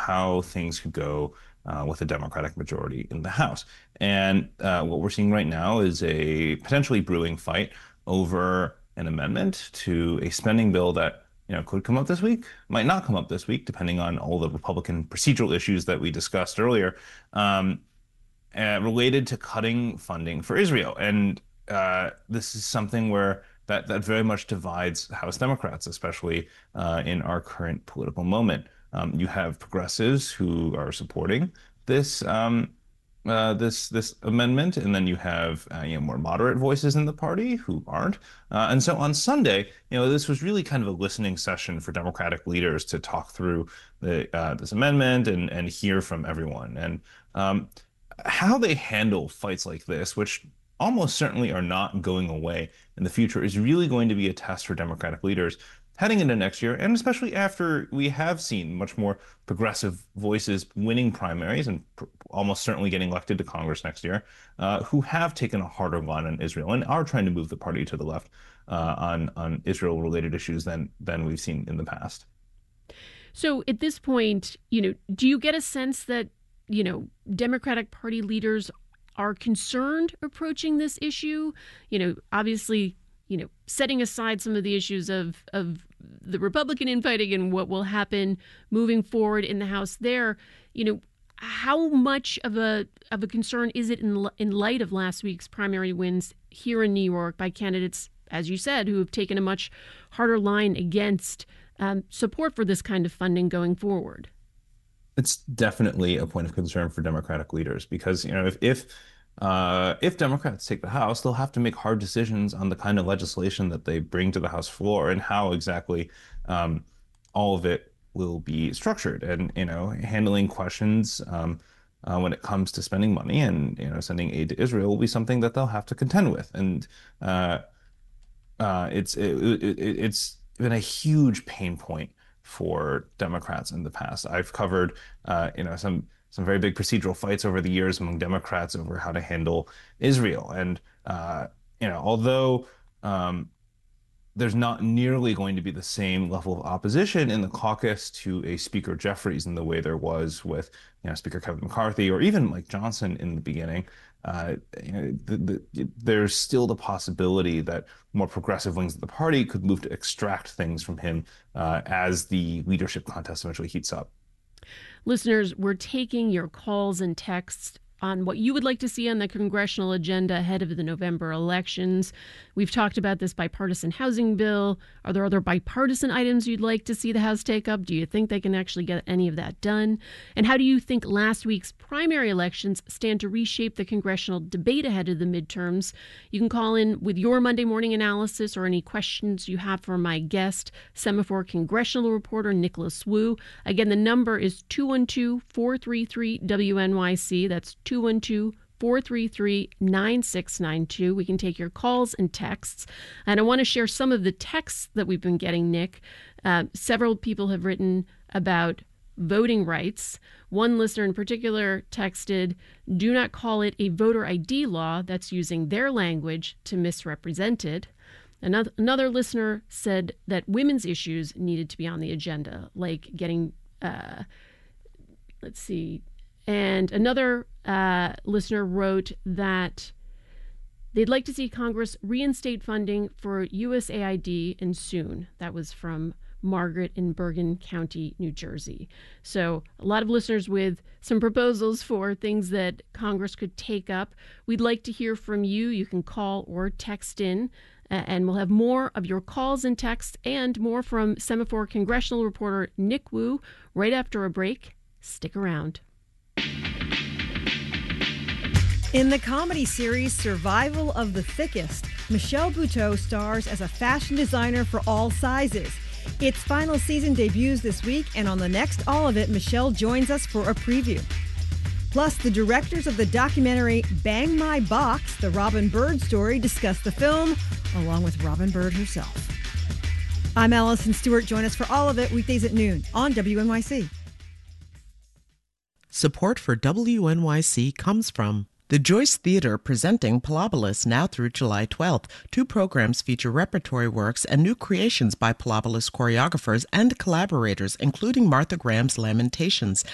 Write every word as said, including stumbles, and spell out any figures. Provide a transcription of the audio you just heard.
how things could go uh, with a Democratic majority in the House. And uh, what we're seeing right now is a potentially brewing fight over an amendment to a spending bill that, you know, could come up this week, might not come up this week, depending on all the Republican procedural issues that we discussed earlier, um, uh, related to cutting funding for Israel. And uh, this is something where that that very much divides House Democrats, especially uh, in our current political moment. Um, you have progressives who are supporting this um, uh, this this amendment, and then you have uh, you know more moderate voices in the party who aren't. Uh, and so on Sunday, you know, this was really kind of a listening session for Democratic leaders to talk through the uh, this amendment and and hear from everyone. And um, how they handle fights like this, which almost certainly are not going away in the future, is really going to be a test for Democratic leaders heading into next year, and especially after we have seen much more progressive voices winning primaries and pr almost certainly getting elected to Congress next year, uh, who have taken a harder line on Israel and are trying to move the party to the left uh, on on Israel-related issues than than we've seen in the past. So at this point, you know, do you get a sense that, you know, Democratic Party leaders are concerned approaching this issue? You know, obviously, you know, setting aside some of the issues of of the Republican infighting and what will happen moving forward in the House there, you know, how much of a of a concern is it in in light of last week's primary wins here in New York by candidates, as you said, who have taken a much harder line against um, support for this kind of funding going forward? It's definitely a point of concern for Democratic leaders because, you know, if if uh, if Democrats take the House, they'll have to make hard decisions on the kind of legislation that they bring to the House floor and how exactly um, all of it will be structured. And, you know, handling questions um, uh, when it comes to spending money and, you know, sending aid to Israel will be something that they'll have to contend with. And uh, uh, it's it, it, it's been a huge pain point for Democrats in the past. I've covered, uh, you know, some some very big procedural fights over the years among Democrats over how to handle Israel, and uh, you know, although um, there's not nearly going to be the same level of opposition in the caucus to a Speaker Jeffries in the way there was with, you know, Speaker Kevin McCarthy or even Mike Johnson in the beginning. Uh, you know, the, the, there's still the possibility that more progressive wings of the party could move to extract things from him uh, as the leadership contest eventually heats up. Listeners, we're taking your calls and texts on what you would like to see on the congressional agenda ahead of the November elections. We've talked about this bipartisan housing bill. Are there other bipartisan items you'd like to see the House take up? Do you think they can actually get any of that done? And how do you think last week's primary elections stand to reshape the congressional debate ahead of the midterms? You can call in with your Monday morning analysis or any questions you have for my guest, Semaphore congressional reporter Nicholas Wu. Again, the number is two one two, four three three, W N Y C. That's two one two, four three three, nine six nine two. We can take your calls and texts. And I want to share some of the texts that we've been getting, Nick. Uh, several people have written about voting rights. One listener in particular texted, "Do not call it a voter I D law. That's using their language to misrepresent it." Another, another listener said that women's issues needed to be on the agenda, like getting, uh, let's see, and another uh, listener wrote that they'd like to see Congress reinstate funding for U S A I D and soon. That was from Margaret in Bergen County, New Jersey. So a lot of listeners with some proposals for things that Congress could take up. We'd like to hear from you. You can call or text in, uh, and we'll have more of your calls and texts and more from Semaphore congressional reporter Nick Wu right after a break. Stick around. In the comedy series Survival of the Thickest, Michelle Buteau stars as a fashion designer for all sizes. Its final season debuts this week, and on the next All of It, Michelle joins us for a preview. Plus, the directors of the documentary Bang My Box, the Robin Bird story, discuss the film, along with Robin Bird herself. I'm Allison Stewart. Join us for All of It weekdays at noon on W N Y C. Support for W N Y C comes from the Joyce Theater, presenting Pilobolus now through July twelfth. Two programs feature repertory works and new creations by Pilobolus choreographers and collaborators, including Martha Graham's Lamentations.